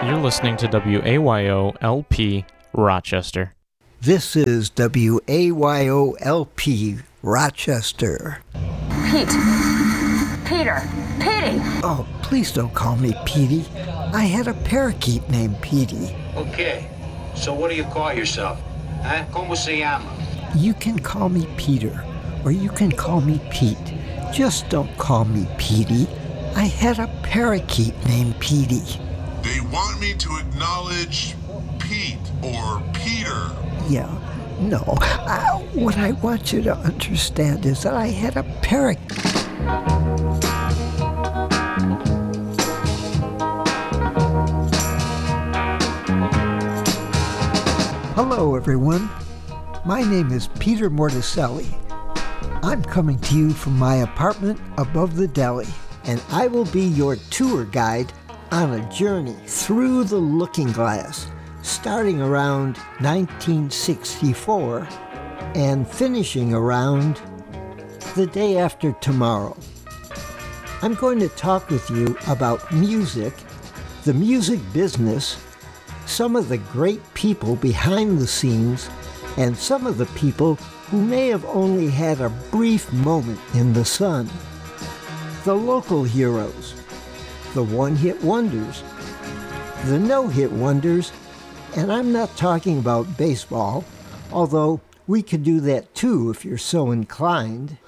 You're listening to WAYO LP Rochester. This is WAYO LP Rochester. Pete. Peter. Petey. Oh, please don't call me Petey. I had a parakeet named Petey. Okay, so what do you call yourself? Huh? ¿Cómo se llama? You can call me Peter, or you can call me Pete. Just don't call me Petey. I had a parakeet named Petey. They want me to acknowledge Pete or Peter. Yeah, no. What I want you to understand is that I had a parakeet. Hello, everyone. My name is Peter Morticelli. I'm coming to you from my apartment above the deli, and I will be your tour guide on a journey through the Looking Glass, starting around 1964 and finishing around the day after tomorrow. I'm going to talk with you about music, the music business, some of the great people behind the scenes, and some of the people who may have only had a brief moment in the sun. The local heroes, the one-hit wonders, the no-hit wonders, and I'm not talking about baseball, although we could do that too if you're so inclined.